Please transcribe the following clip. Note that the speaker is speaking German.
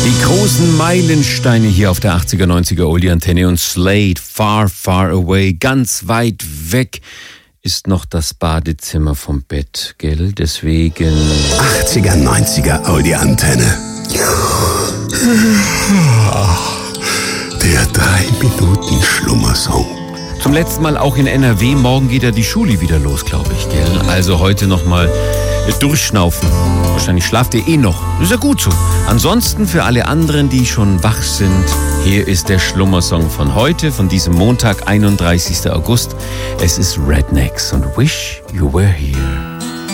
Die großen Meilensteine hier auf der 80er, 90er Oldie-Antenne und Slade, Far, Far Away, ganz weit weg ist noch das Badezimmer vom Bett, gell? Deswegen 80er, 90er Oldie-Antenne. Der 3-Minuten-Schlummersong. zum letzten Mal auch in NRW. Morgen geht ja die Schule wieder los, glaube ich, gell? Also heute nochmal durchschnaufen. Wahrscheinlich schlaft ihr eh noch. Ist ja gut so. Ansonsten für alle anderen, die schon wach sind, hier ist der Schlummersong von heute, von diesem Montag, 31. August. Es ist Rednecks und Wish You Were Here.